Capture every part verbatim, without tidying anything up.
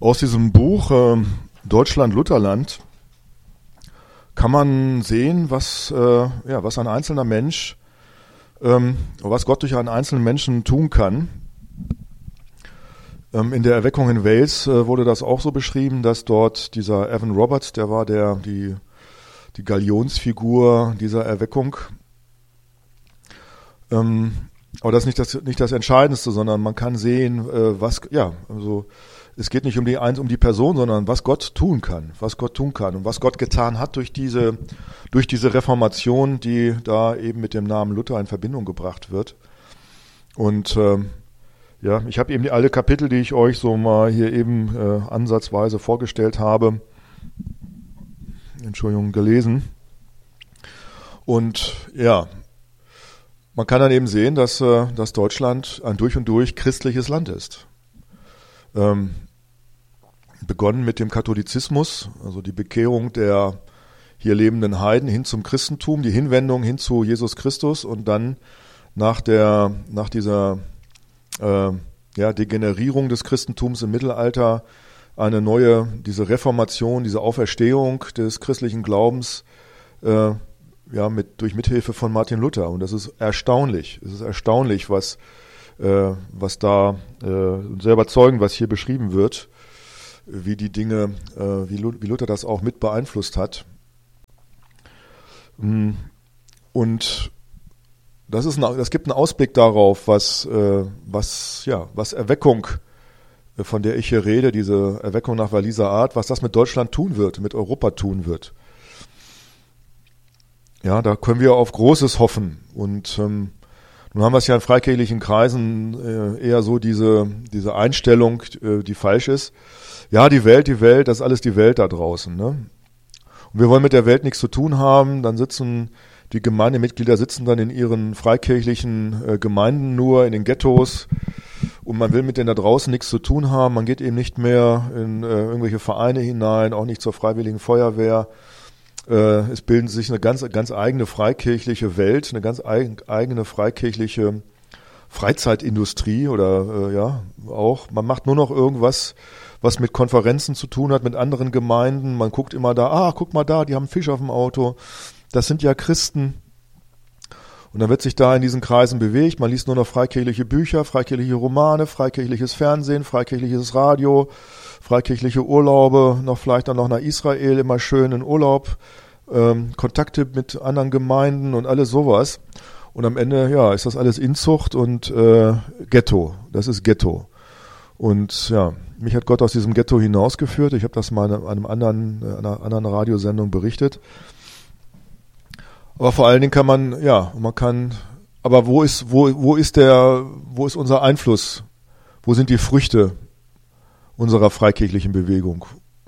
Aus diesem Buch äh, Deutschland Lutherland kann man sehen, was, äh, ja, was ein einzelner Mensch, ähm, was Gott durch einen einzelnen Menschen tun kann. Ähm, in der Erweckung in Wales äh, wurde das auch so beschrieben, dass dort dieser Evan Roberts, der war der die die Galionsfigur dieser Erweckung. Ähm, aber das ist nicht das, nicht das Entscheidendste, sondern man kann sehen, äh, was, ja, also es geht nicht um die eins um die Person, sondern was Gott tun kann, was Gott tun kann und was Gott getan hat durch diese, durch diese Reformation, die da eben mit dem Namen Luther in Verbindung gebracht wird. Und ähm, ja, ich habe eben die alle Kapitel, die ich euch so mal hier eben äh, ansatzweise vorgestellt habe, Entschuldigung, gelesen. Und ja, man kann dann eben sehen, dass, äh, dass Deutschland ein durch und durch christliches Land ist. Ähm, begonnen mit dem Katholizismus, also die Bekehrung der hier lebenden Heiden hin zum Christentum, die Hinwendung hin zu Jesus Christus und dann nach der, nach dieser äh, ja, Degenerierung des Christentums im Mittelalter eine neue, diese Reformation, diese Auferstehung des christlichen Glaubens, äh, ja, mit, durch Mithilfe von Martin Luther. Und das ist erstaunlich. Es ist erstaunlich, was, äh, was da, äh, sehr überzeugend, was hier beschrieben wird, wie die Dinge, äh, wie, wie Luther das auch mit beeinflusst hat. Und das ist ein, das gibt einen Ausblick darauf, was, äh, was, ja, was Erweckung, von der ich hier rede, diese Erweckung nach Walliser Art, was das mit Deutschland tun wird, mit Europa tun wird. Ja, da können wir auf Großes hoffen. Und ähm, nun haben wir es ja in freikirchlichen Kreisen äh, eher so diese diese Einstellung, äh, die falsch ist. Ja, die Welt, die Welt, das ist alles die Welt da draußen. Ne? Und wir wollen mit der Welt nichts zu tun haben. Dann sitzen die Gemeindemitglieder sitzen dann in ihren freikirchlichen äh, Gemeinden nur, in den Ghettos. Und man will mit denen da draußen nichts zu tun haben. Man geht eben nicht mehr in äh, irgendwelche Vereine hinein, auch nicht zur Freiwilligen Feuerwehr. Äh, es bildet sich eine ganz, ganz eigene freikirchliche Welt, eine ganz eig- eigene freikirchliche Freizeitindustrie oder äh, ja auch. Man macht nur noch irgendwas, was mit Konferenzen zu tun hat, mit anderen Gemeinden. Man guckt immer da, ah, guck mal da, die haben einen Fisch auf dem Auto. Das sind ja Christen. Und dann wird sich da in diesen Kreisen bewegt. Man liest nur noch freikirchliche Bücher, freikirchliche Romane, freikirchliches Fernsehen, freikirchliches Radio, freikirchliche Urlaube, noch vielleicht dann noch nach Israel, immer schön in Urlaub, ähm, Kontakte mit anderen Gemeinden und alles sowas. Und am Ende, ja, ist das alles Inzucht und äh, Ghetto. Das ist Ghetto. Und ja, mich hat Gott aus diesem Ghetto hinausgeführt. Ich habe das mal in einem anderen, einer anderen Radiosendung berichtet. Aber vor allen Dingen kann man, ja, man kann, aber wo ist, wo, wo ist der, wo ist unser Einfluss? Wo sind die Früchte unserer freikirchlichen Bewegung?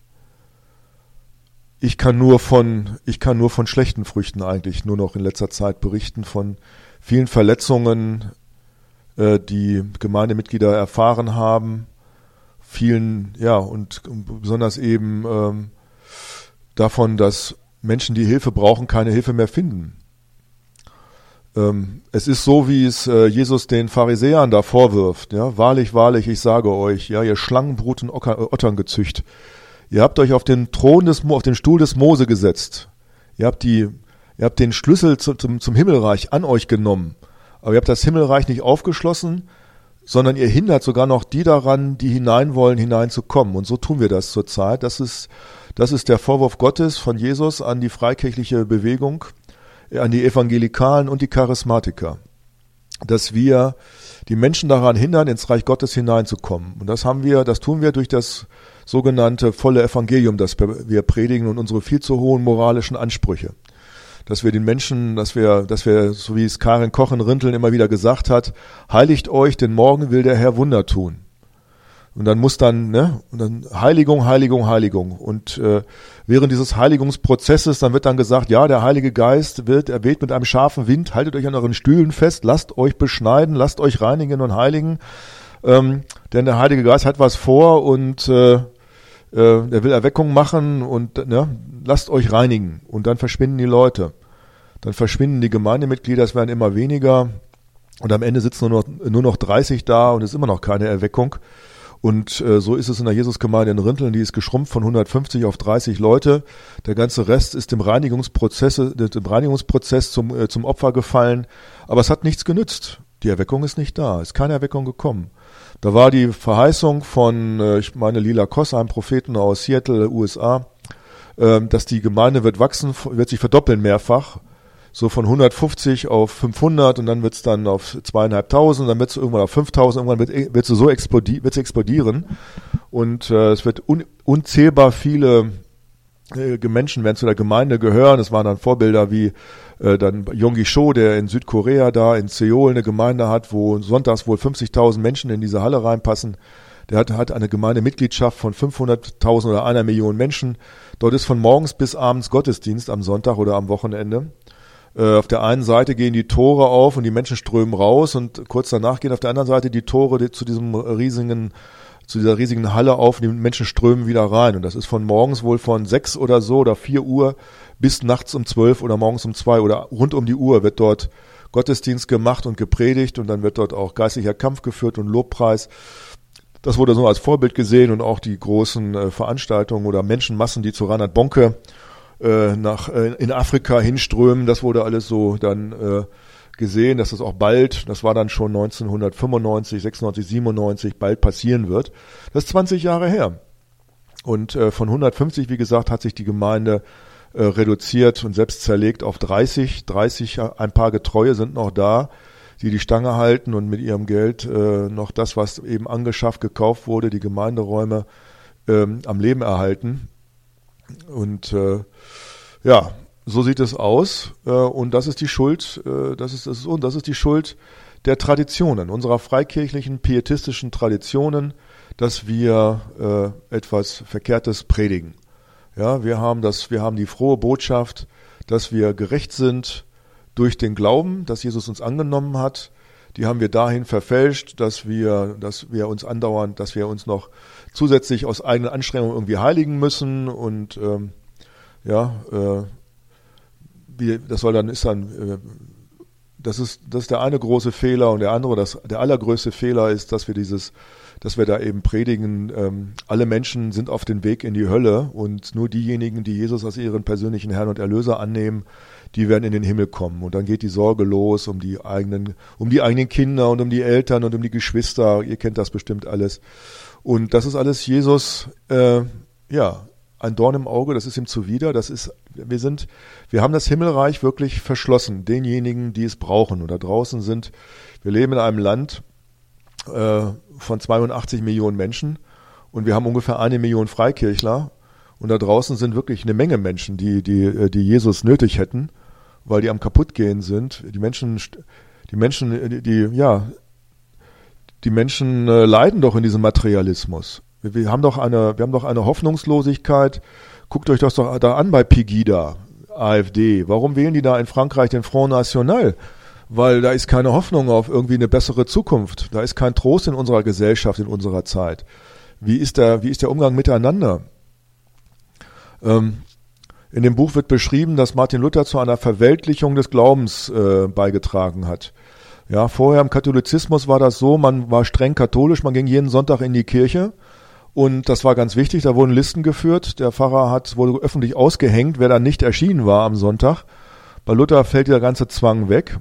Ich kann nur von, ich kann nur von schlechten Früchten eigentlich nur noch in letzter Zeit berichten, von vielen Verletzungen, äh, die Gemeindemitglieder erfahren haben, vielen, ja, und besonders eben ähm, davon, dass Menschen, die Hilfe brauchen, keine Hilfe mehr finden. Ähm, es ist so, wie es äh, Jesus den Pharisäern da vorwirft. Ja? Wahrlich, wahrlich, ich sage euch, ja, ihr Schlangenbrut und Ottern gezücht. Ihr habt euch auf den Thron des, auf den Stuhl des Mose gesetzt. Ihr habt die, ihr habt den Schlüssel zu, zum, zum Himmelreich an euch genommen. Aber ihr habt das Himmelreich nicht aufgeschlossen, sondern ihr hindert sogar noch die daran, die hinein wollen, hineinzukommen. Und so tun wir das zurzeit. Das ist Das ist der Vorwurf Gottes von Jesus an die freikirchliche Bewegung, an die Evangelikalen und die Charismatiker, dass wir die Menschen daran hindern, ins Reich Gottes hineinzukommen. Und das haben wir, das tun wir durch das sogenannte volle Evangelium, das wir predigen und unsere viel zu hohen moralischen Ansprüche. Dass wir den Menschen, dass wir, dass wir, so wie es Karin Kochen-Rinteln immer wieder gesagt hat, heiligt euch, denn morgen will der Herr Wunder tun. Und dann muss dann, ne, und dann Heiligung, Heiligung, Heiligung. Und äh, während dieses Heiligungsprozesses, dann wird dann gesagt, ja, der Heilige Geist wird, er weht mit einem scharfen Wind, haltet euch an euren Stühlen fest, lasst euch beschneiden, lasst euch reinigen und heiligen, ähm, denn der Heilige Geist hat was vor und äh, äh, er will Erweckung machen und ne, lasst euch reinigen. Und dann verschwinden die Leute. Dann verschwinden die Gemeindemitglieder, es werden immer weniger und am Ende sitzen nur noch, nur noch dreißig da und es ist immer noch keine Erweckung. Und äh, so ist es in der Jesusgemeinde in Rinteln, die ist geschrumpft von hundertfünfzig auf dreißig Leute. Der ganze Rest ist dem Reinigungsprozess, dem Reinigungsprozess zum, äh, zum Opfer gefallen. Aber es hat nichts genützt. Die Erweckung ist nicht da, ist keine Erweckung gekommen. Da war die Verheißung von, äh, ich meine, Lila Koss, einem Propheten aus Seattle, U S A, äh, dass die Gemeinde wird wachsen, wird sich verdoppeln mehrfach. So von hundertfünfzig auf fünfhundert und dann wird's dann auf zweieinhalbtausend, dann wird's irgendwann auf fünftausend, irgendwann wird wird's so explodi- wird's explodieren und äh, es wird un- unzählbar viele äh, Menschen werden zu der Gemeinde gehören. Es waren dann Vorbilder wie äh, dann Yonggi Cho, der in Südkorea da in Seoul eine Gemeinde hat, wo sonntags wohl fünfzigtausend Menschen in diese Halle reinpassen. Der hat, hat eine Gemeindemitgliedschaft von fünfhunderttausend oder einer Million Menschen. Dort ist von morgens bis abends Gottesdienst am Sonntag oder am Wochenende. Auf der einen Seite gehen die Tore auf und die Menschen strömen raus und kurz danach gehen auf der anderen Seite die Tore die zu diesem riesigen, zu dieser riesigen Halle auf und die Menschen strömen wieder rein. Und das ist von morgens wohl von sechs oder so oder vier Uhr bis nachts um zwölf oder morgens um zwei oder rund um die Uhr wird dort Gottesdienst gemacht und gepredigt und dann wird dort auch geistlicher Kampf geführt und Lobpreis. Das wurde so als Vorbild gesehen und auch die großen äh, Veranstaltungen oder Menschenmassen, die zu Reinhard Bonke nach äh, in Afrika hinströmen, das wurde alles so dann äh, gesehen, dass das auch bald, das war dann schon neunzehnhundertfünfundneunzig, sechsundneunzig, siebenundneunzig, bald passieren wird. Das ist zwanzig Jahre her. Und äh, von hundertfünfzig, wie gesagt, hat sich die Gemeinde äh, reduziert und selbst zerlegt auf dreißig. dreißig, ein paar Getreue sind noch da, die die Stange halten und mit ihrem Geld äh, noch das, was eben angeschafft, gekauft wurde, die Gemeinderäume äh, am Leben erhalten. Und äh, ja, so sieht es aus. Äh, und das ist die Schuld, äh, das ist, das ist, und das ist die Schuld der Traditionen, unserer freikirchlichen, pietistischen Traditionen, dass wir äh, etwas Verkehrtes predigen. Ja, wir haben das, wir haben die frohe Botschaft, dass wir gerecht sind durch den Glauben, dass Jesus uns angenommen hat. Die haben wir dahin verfälscht, dass wir, dass wir uns andauernd, dass wir uns noch zusätzlich aus eigenen Anstrengungen irgendwie heiligen müssen und ähm, ja, äh, wie, das soll dann ist dann äh, das ist das ist der eine große Fehler und der andere, das der allergrößte Fehler ist, dass wir dieses, dass wir da eben predigen, ähm, alle Menschen sind auf dem Weg in die Hölle und nur diejenigen, die Jesus als ihren persönlichen Herrn und Erlöser annehmen, die werden in den Himmel kommen. Und dann geht die Sorge los um die eigenen, um die eigenen Kinder und um die Eltern und um die Geschwister. Ihr kennt das bestimmt alles. Und das ist alles Jesus, äh, ja, ein Dorn im Auge, das ist ihm zuwider. Das ist, wir sind, wir haben das Himmelreich wirklich verschlossen, denjenigen, die es brauchen. Und da draußen sind, wir leben in einem Land äh, von zweiundachtzig Millionen Menschen und wir haben ungefähr eine Million Freikirchler. Und da draußen sind wirklich eine Menge Menschen, die, die, die Jesus nötig hätten, weil die am kaputtgehen sind. Die Menschen, die Menschen, die, die ja, die Menschen äh, leiden doch in diesem Materialismus. Wir, wir haben doch eine, wir haben doch eine Hoffnungslosigkeit. Guckt euch das doch da an bei Pegida, AfD. Warum wählen die da in Frankreich den Front National? Weil da ist keine Hoffnung auf irgendwie eine bessere Zukunft. Da ist kein Trost in unserer Gesellschaft, in unserer Zeit. Wie ist der, wie ist der Umgang miteinander? Ähm, In dem Buch wird beschrieben, dass Martin Luther zu einer Verweltlichung des Glaubens äh, beigetragen hat. Ja, vorher im Katholizismus war das so, man war streng katholisch, man ging jeden Sonntag in die Kirche und das war ganz wichtig, da wurden Listen geführt, der Pfarrer hat, wurde öffentlich ausgehängt, wer dann nicht erschienen war am Sonntag. Bei Luther fällt der ganze Zwang weg.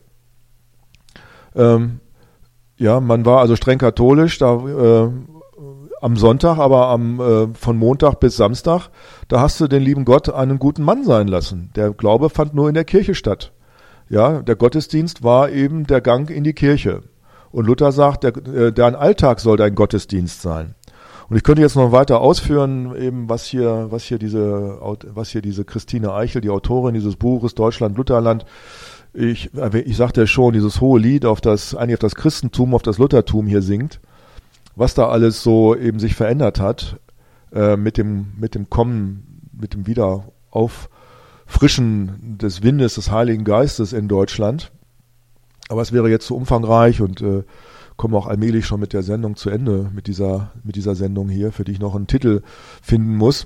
Ähm, ja, man war also streng katholisch, da äh, am Sonntag, aber am, äh, von Montag bis Samstag, da hast du den lieben Gott einen guten Mann sein lassen. Der Glaube fand nur in der Kirche statt. Ja, der Gottesdienst war eben der Gang in die Kirche. Und Luther sagt, der, äh, dein Alltag soll dein Gottesdienst sein. Und ich könnte jetzt noch weiter ausführen, eben was hier, was hier diese, was hier diese Christine Eichel, die Autorin dieses Buches Deutschland, Lutherland, ich, ich sagte ja schon, dieses hohe Lied auf das, eigentlich auf das Christentum, auf das Luthertum hier singt, was da alles so eben sich verändert hat, äh, mit dem, mit dem Kommen, mit dem Wiederauffrischen des Windes des Heiligen Geistes in Deutschland. Aber es wäre jetzt zu umfangreich und äh, kommen auch allmählich schon mit der Sendung zu Ende, mit dieser, mit dieser Sendung hier, für die ich noch einen Titel finden muss.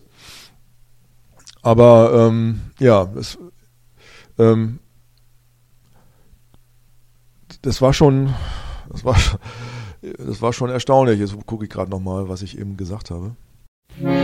Aber ähm, ja, es, ähm, das war schon, das war schon das war schon erstaunlich. Jetzt gucke ich gerade nochmal, was ich eben gesagt habe.